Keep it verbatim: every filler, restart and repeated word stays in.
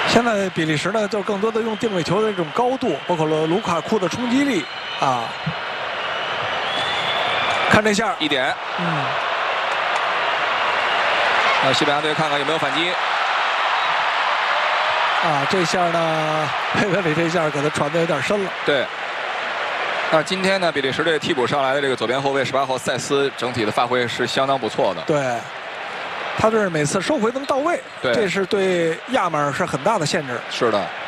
现在比利时呢，就更多的用定位球的这种高度，包括了卢卡库的冲击力啊。看这下， 一点。 嗯。 那西班牙队看看有没有反击。 啊，这下呢，佩德里这下给他传的有点深了。 对。那今天呢，比利时队替补上来的这个左边后卫十八号塞斯，整体的发挥是相当不错的。 对。他这是每次收回能到位， 对， 这是对亚马尔是很大的限制。 是的。